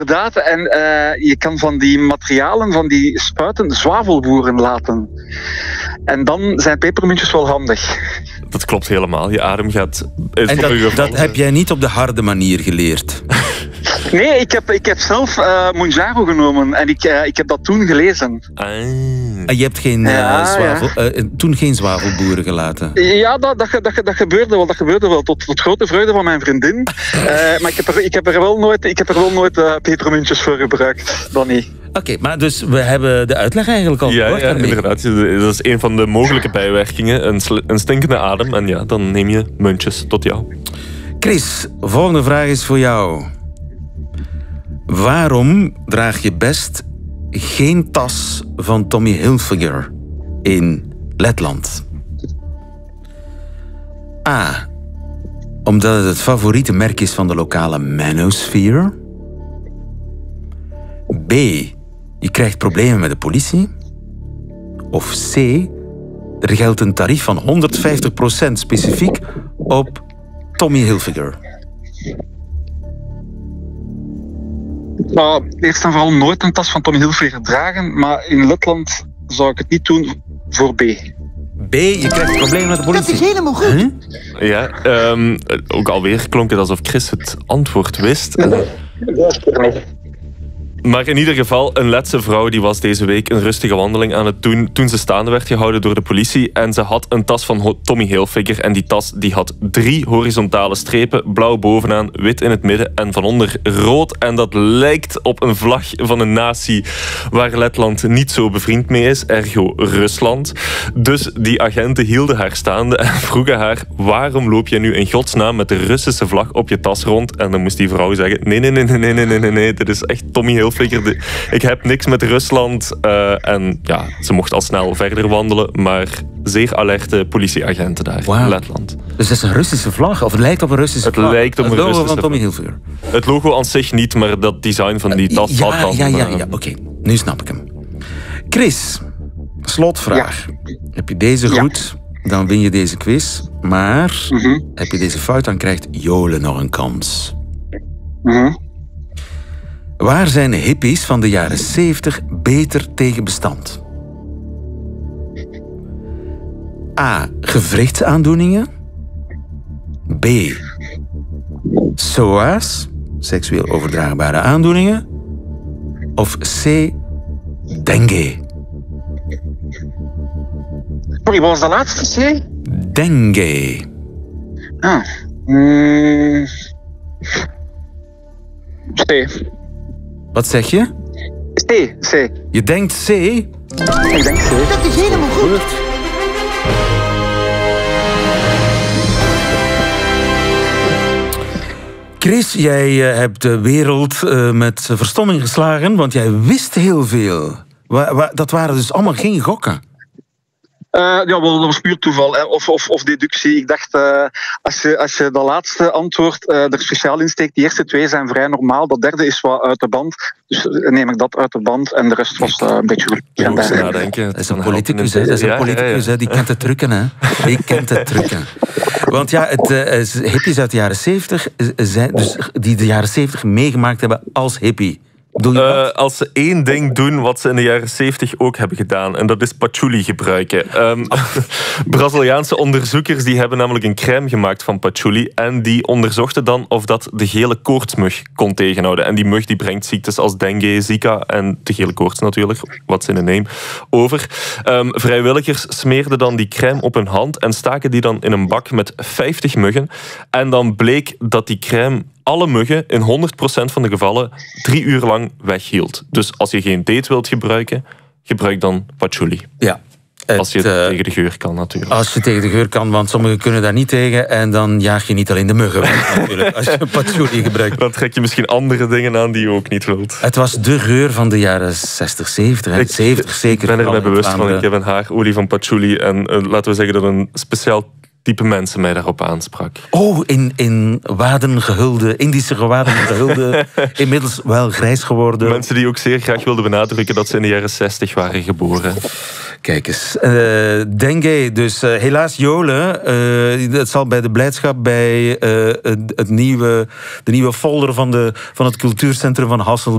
Inderdaad, en je kan van die materialen, van die spuiten, zwavelboeren laten. En dan zijn pepermuntjes wel handig. Dat klopt helemaal. Je adem gaat... En dat heb jij niet op de harde manier geleerd? Nee, ik heb zelf Mounjaro genomen en ik heb dat toen gelezen. En je hebt geen toen geen zwavelboeren gelaten? Ja, dat gebeurde wel. Dat gebeurde wel, tot grote vreugde van mijn vriendin. Maar ik heb er wel nooit pepermuntjes voor gebruikt. Dan niet. Oké, maar dus we hebben de uitleg eigenlijk al gehoord. Ja, inderdaad. Dat is een van de mogelijke bijwerkingen. Een stinkende adem. En ja, dan neem je muntjes tot jou. Chris, volgende vraag is voor jou. Waarom draag je best geen tas van Tommy Hilfiger in Letland? A. Omdat het het favoriete merk is van de lokale manosphere. B. Je krijgt problemen met de politie. Of C. Er geldt een tarief van 150% specifiek op Tommy Hilfiger. Nou, eerst en vooral nooit een tas van Tommy Hilfiger dragen, maar in Letland zou ik het niet doen voor B. B, je krijgt problemen met de politie. Dat is helemaal goed. Ja, ook alweer klonk het alsof Chris het antwoord wist. Dat is er niet. Maar in ieder geval, een Letse vrouw die was deze week een rustige wandeling aan het doen toen ze staande werd gehouden door de politie. En ze had een tas van Tommy Hilfiger en die tas die had 3 horizontale strepen, blauw bovenaan, wit in het midden en van onder rood. En dat lijkt op een vlag van een natie waar Letland niet zo bevriend mee is, ergo Rusland. Dus die agenten hielden haar staande en vroegen haar: waarom loop je nu in godsnaam met de Russische vlag op je tas rond? En dan moest die vrouw zeggen: nee, dit is echt Tommy Hilfiger. Ik heb niks met Rusland. En ja, ze mocht al snel verder wandelen, maar zeer alerte politieagenten daar in Letland. Dus dat is een Russische vlag? Of het lijkt op een Russische vlag? Het lijkt op een Russische Russische van Tommy Hilfiger. Het logo aan zich niet, maar dat design van die tas had dan... Ja, oké. Nu snap ik hem. Chris, slotvraag. Ja. Heb je deze goed, dan win je deze quiz. Maar heb je deze fout, dan krijgt Jole nog een kans. Waar zijn de hippies van de jaren 70 beter tegen bestand? A. Gewrichtsaandoeningen. B. SOA's, seksueel overdraagbare aandoeningen. Of C. Dengue. Sorry, wat was de laatste C? Dengue. C. Wat zeg je? C. Je denkt C? Ik denk C. Dat is helemaal goed. Chris, jij hebt de wereld met verstomming geslagen, want jij wist heel veel. Dat waren dus allemaal geen gokken. Dat was puur toeval of deductie. Ik dacht, als je dat laatste antwoord er speciaal insteekt, die eerste 2 zijn vrij normaal, dat derde is wat uit de band. Dus neem ik dat uit de band en de rest was een beetje goed. Dat is een politicus, hè? Dat is een politicus, hè? Die kent het trucken, hè? Die kent het trucken. Want ja, hippies uit de jaren 70, die de jaren 70 meegemaakt hebben als hippie. Als ze één ding doen wat ze in de jaren 70 ook hebben gedaan, en dat is patchouli gebruiken. Braziliaanse onderzoekers die hebben namelijk een crème gemaakt van patchouli en die onderzochten dan of dat de gele koortsmug kon tegenhouden. En die mug die brengt ziektes als dengue, zika en de gele koorts natuurlijk, what's in a name, over. Vrijwilligers smeerden dan die crème op hun hand en staken die dan in een bak met 50 muggen. En dan bleek dat die crème alle muggen in 100% van de gevallen 3 uur lang weghield. Dus als je geen date wilt gebruiken, gebruik dan patchouli. Ja. Als je tegen de geur kan, natuurlijk. Als je tegen de geur kan, want sommigen kunnen daar niet tegen. En dan jaag je niet alleen de muggen weg, natuurlijk. Als je patchouli gebruikt. Dan trek je misschien andere dingen aan die je ook niet wilt. Het was de geur van de jaren 60, 70. Hè? 70 zeker. Ik ben er mij bewust van. Ik heb een haarolie van patchouli. En laten we zeggen dat een speciaal type mensen mij daarop aansprak. Oh, in waden gehulde, Indische gewaden gehulde, inmiddels wel grijs geworden. Mensen die ook zeer graag wilden benadrukken dat ze in de jaren 60 waren geboren. Kijk eens. Dengue, dus helaas Jole. Dat zal bij de blijdschap bij de nieuwe folder van het cultuurcentrum van Hasselt